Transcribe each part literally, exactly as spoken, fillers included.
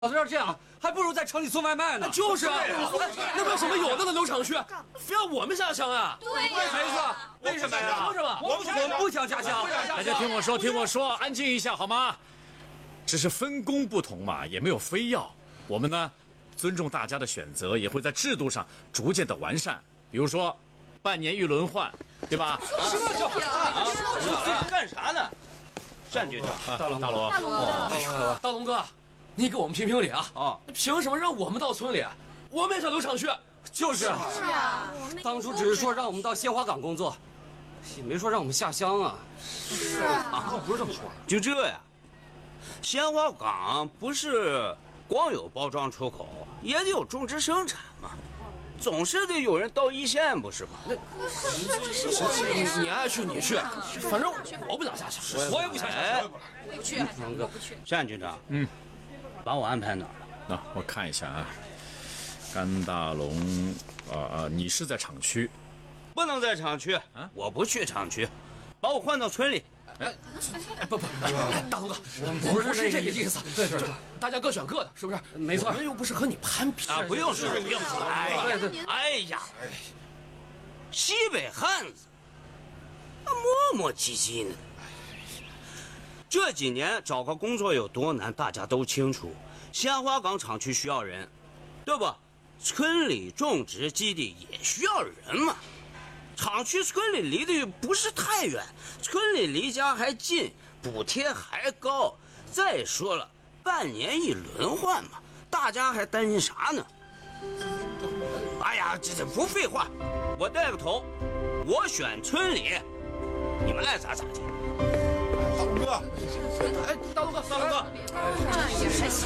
早知道这样，还不如在城里送外卖呢。 就是啊，那为什么有的人都想去，非要我们下乡啊？ 对呀， 没错，为什么呀？ 为什么？ 我们我们不想下乡。 大家听我说，听我说，安静一下好吗？只是分工不同嘛，也没有非要。我们呢，尊重大家的选择，也会在制度上逐渐的完善。比如说，半年一轮换，对吧？ 什么叫啊？干啥呢？单局长， 大龙，大龙， 大龙哥， 大龙哥，你给我们评评理啊！ 啊， 凭什么让我们到村里？我们也想留厂区。 就是啊， 是啊， 当初只是说让我们到鲜花岗工作，也没说让我们下乡啊。 是啊， 不是这么说。 就这呀，鲜花岗不是光有包装出口，也得有种植生产嘛，总是得有人到一线，不是吗？那你爱去你去，反正我不想下乡，我也不想下哎乡。， 不去， 哥，单局长， 嗯， 把我安排哪儿了？ 那我看一下啊，甘大龙，啊、啊，你是在厂区， 不能在厂区，我不去厂区，把我换到村里。 哎，不不，大龙哥，不是这个意思，对对对，大家各选各的，是不是？ 没错我们又不是和你攀比啊，不用说，不用说。哎呀，哎呀，西北汉子，磨磨唧唧呢。这几年找个工作有多难，大家都清楚。鲜花岗厂区需要人，对不？村里种植基地也需要人嘛。厂区村里离得又不是太远，村里离家还近，补贴还高。再说了，半年一轮换嘛，大家还担心啥呢？哎呀，这这不废话，我带个头，我选村里，你们爱咋咋地。 大龙哥， 哎，大龙哥，大龙哥， 也是行。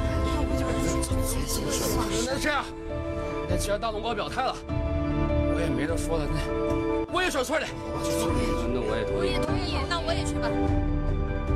那这样，那既然大龙哥表态了，我也没得说了，那我也选村里。